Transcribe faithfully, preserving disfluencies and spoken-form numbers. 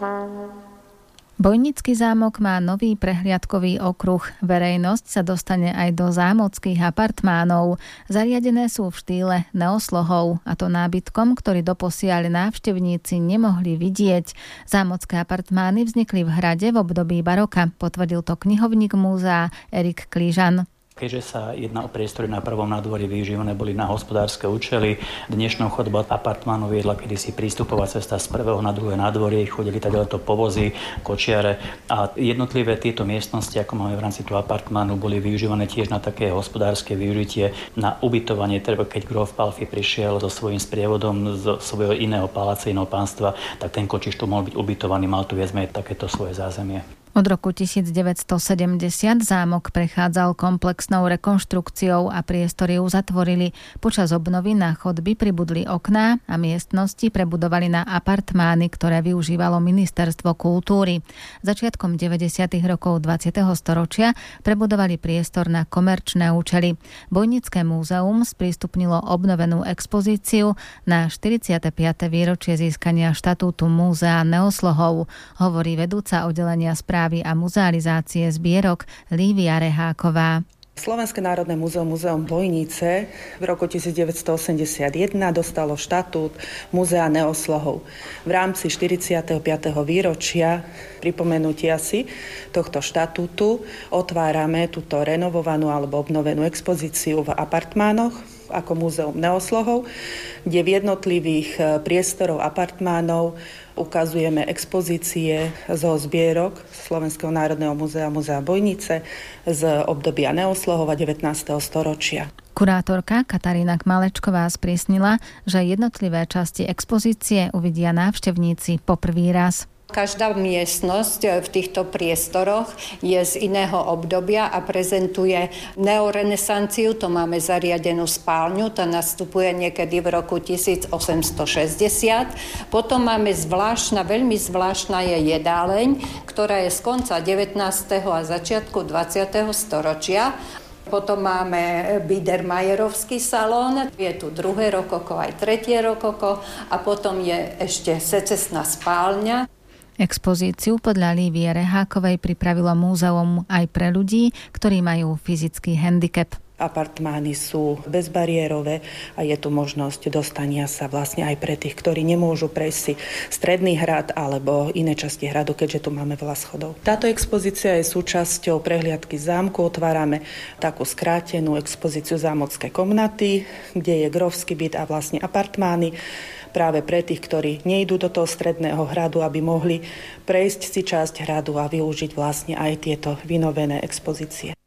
Bojnický zámok má nový prehliadkový okruh. Verejnosť sa dostane aj do zámockých apartmánov. Zariadené sú v štýle neoslohov, a to nábytkom, ktorý doposiaľ návštevníci nemohli vidieť. Zámocké apartmány vznikli v hrade v období baroka, potvrdil to knihovník múzea Erik Klížan. Keďže sa jedná o priestory na prvom nádvorí využívané boli na hospodárske účely, dnešnou chodbou apartmánu viedla kedysi prístupová cesta z prvého na druhé nádvorie, chodili taďaleto povozy, kočiare a jednotlivé tieto miestnosti, ako máme v rámci toho apartmánu, boli využívané tiež na také hospodárske využitie, na ubytovanie, treba keď gróf Palffy prišiel so svojím sprievodom z svojho iného paláca, iného pánstva, tak ten kočiš tu mohol byť ubytovaný, mal tu viac menej takéto svoje zázemie. Od roku devätnásťsedemdesiat zámok prechádzal komplexnou rekonštrukciou a priestory uzatvorili. Počas obnovy na chodby pribudli okná a miestnosti prebudovali na apartmány, ktoré využívalo Ministerstvo kultúry. Začiatkom deväťdesiatych rokov dvadsiateho storočia prebudovali priestor na komerčné účely. Bojnické múzeum sprístupnilo obnovenú expozíciu na štyridsiate piate výročie získania štatútu múzea neoslohov, hovorí vedúca oddelenia správy a muzealizácie zbierok Lívia Reháková. Slovenské národné múzeum, múzeum Bojnice v roku devätnásťstoosemdesiatjeden dostalo štatút múzea neoslohov. V rámci štyridsiateho piateho výročia pripomenutia si tohto štatútu otvárame túto renovovanú alebo obnovenú expozíciu v apartmánoch ako múzeum neoslohov, kde v jednotlivých priestoroch apartmánov ukazujeme expozície zo zbierok Slovenského národného múzea, múzea Bojnice z obdobia neoslohov a devätnásteho storočia. Kurátorka Katarína Kmalečková sprísnila, že jednotlivé časti expozície uvidia návštevníci po prvý raz. Každá miestnosť v týchto priestoroch je z iného obdobia a prezentuje neorenesanciu. To máme zariadenú spálňu, tá nastupuje niekedy v roku tisícosemstošesťdesiat. Potom máme zvláštna, veľmi zvláštna je jedáleň, ktorá je z konca devätnásteho a začiatku dvadsiateho storočia. Potom máme Biedermajerovský salón, je tu druhé rokoko, aj tretie rokoko a potom je ešte secesná spálňa. Expozíciu podľa Lívie Rehákovej pripravilo múzeum aj pre ľudí, ktorí majú fyzický handicap. Apartmány sú bezbariérové a je tu možnosť dostania sa vlastne aj pre tých, ktorí nemôžu prejsť si stredný hrad alebo iné časti hradu, keďže tu máme veľa schodov. Táto expozícia je súčasťou prehliadky zámku. Otvárame takú skrátenú expozíciu zámockej komnaty, kde je grófsky byt a vlastne apartmány, práve pre tých, ktorí nejdú do toho stredného hradu, aby mohli prejsť si časť hradu a využiť vlastne aj tieto vynovené expozície.